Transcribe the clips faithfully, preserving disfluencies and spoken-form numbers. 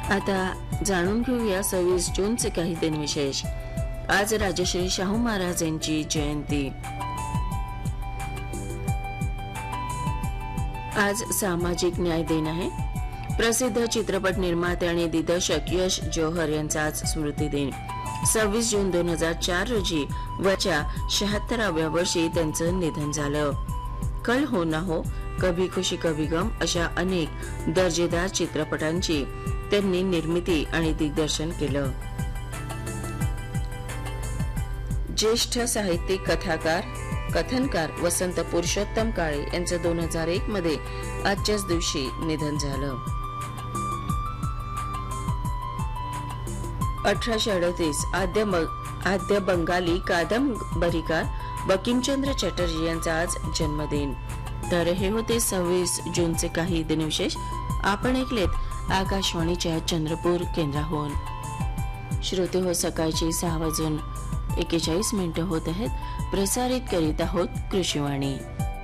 आता जाणून घेऊया सव्वीस जूनचे काही दिनविशेष। आज राजश्री शाहू महाराज यांची जयंती। आज सामाजिक न्याय दिन आहे। प्रसिद्ध चित्रपट निर्माते आणि दिग्दर्शक यश जोहर यांचा आज स्मृती दिन। सव्वीस जून दोन हजार चार रोजी वयाच्या शहात्तराव्या वर्षी त्यांचं निधन झालं। कल हो ना हो, कभी खुशी कभी गम अशा अनेक दर्जेदार चित्रपटांची त्यांनी निर्मिती आणि दिग्दर्शन केलं। ज्येष्ठ साहित्यिक, कथाकार, कथनकार वसंत पुरुषोत्तम काळे यांचं दोन हजार एक मध्ये आजच्याच दिवशी निधन झालं। अठराशे अडतीस आद्य आद्य बंगाली कादंबरीकार बंकिमचंद्र चटर्जी यांचा आज जन्मदिन। तर हे होते सव्वीस जूनचे काही दिनविशेष। आपण ऐकलेत आकाशवाणीच्या चंद्रपूर केंद्राहून। श्रोते हो, सकाळची सहा वाजून एकेचाळीस मिनिटं होत आहेत। प्रसारित करीत आहोत कृषीवाणी।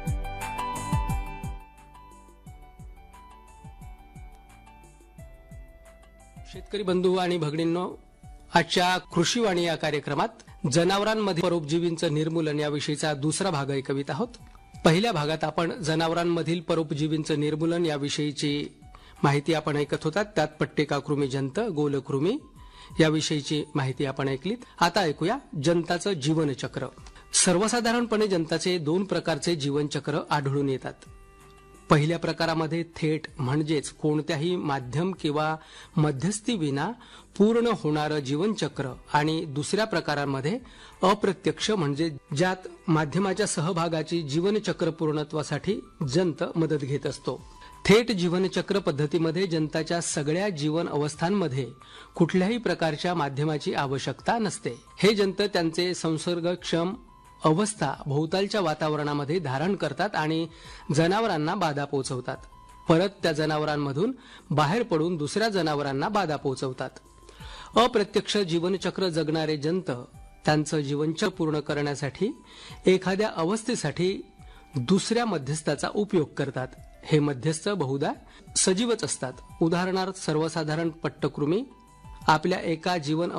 शेतकरी बंधू आणि भगिनींनो, आजच्या कृषीवाणी या कार्यक्रमात जनावरांमध्ये परोपजीवींचं निर्मूलन याविषयीचा दुसरा भाग ऐकवित आहोत। पहिल्या भागात आपण जनावरांमधील परोपजीवींचं निर्मूलन याविषयीची माहिती आपण ऐकत होतात। त्यात पट्टेका कृमी जंत, गोलकृमी याविषयीची माहिती आपण ऐकलीत। आता ऐकूया जंताचं जीवनचक्र। सर्वसाधारणपणे जंताचे दोन प्रकारचे जीवनचक्र आढळून येतात। पहिल्या प्रकारामध्ये थेट म्हणजेच कोणत्याही माध्यम किंवा मध्यस्थी विना पूर्ण होणारं जीवनचक्र आणि दुसऱ्या प्रकारामध्ये अप्रत्यक्ष म्हणजे ज्यात माध्यमाच्या सहभागाची जीवनचक्र पूर्णत्वासाठी जंत मदत घेत असतो। थेट जीवनचक्र पद्धतीमध्ये जंताच्या सगळ्या जीवन अवस्थांमध्ये कुठल्याही प्रकारच्या माध्यमाची आवश्यकता नसते। हे जंत त्यांचे संसर्गक्षम अवस्था भोवतालच्या वातावरणामध्ये धारण करतात आणि जनावरांना बाधा पोहोचवतात। परत त्या जनावरांमधून बाहेर पडून दुसऱ्या जनावरांना बाधा पोहोचवतात। अप्रत्यक्ष जीवनचक्र जगणारे जंत त्यांचं जीवनचक्र पूर्ण करण्यासाठी एखाद्या अवस्थेसाठी दुसऱ्या मध्यस्थाचा उपयोग करतात। हे मध्यस्थ बहुधा सजीवच असतात। उदाहरणार्थ सर्वसाधारण पट्टकृमी आपल्या एका जीवन